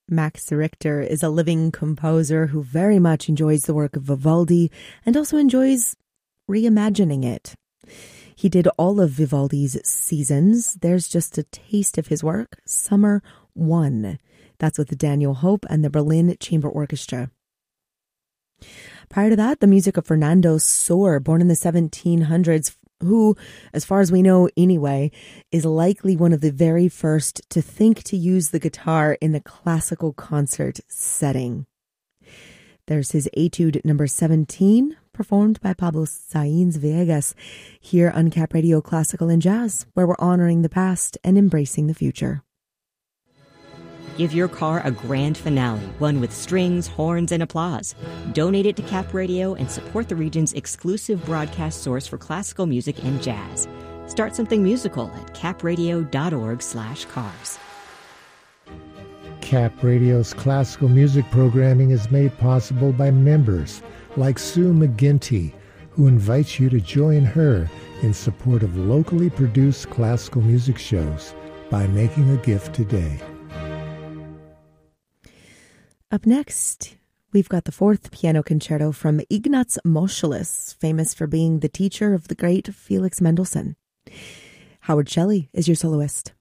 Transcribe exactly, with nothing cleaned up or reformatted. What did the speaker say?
Max Richter is a living composer who very much enjoys the work of Vivaldi and also enjoys reimagining it. He did all of Vivaldi's seasons. There's just a taste of his work, Summer one. That's with Daniel Hope and the Berlin Chamber Orchestra. Prior to that, the music of Fernando Sor, born in the seventeen hundreds, who, as far as we know anyway, is likely one of the very first to think to use the guitar in a classical concert setting. There's his Etude number seventeen, performed by Pablo Sainz Viegas, here on Cap Radio Classical and Jazz, where we're honoring the past and embracing the future. Give your car a grand finale, one with strings, horns, and applause. Donate it to Cap Radio and support the region's exclusive broadcast source for classical music and jazz. Start something musical at capradio.org slash cars. Cap Radio's classical music programming is made possible by members like Sue McGinty, who invites you to join her in support of locally produced classical music shows by making a gift today. Up next, we've got the fourth piano concerto from Ignaz Moscheles, famous for being the teacher of the great Felix Mendelssohn. Howard Shelley is your soloist.